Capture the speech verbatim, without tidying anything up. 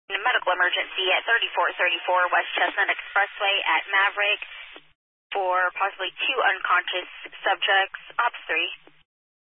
medical emergency at thirty-four thirty-four West Chestnut Expressway at Maverick for possibly two unconscious subjects. Ops three.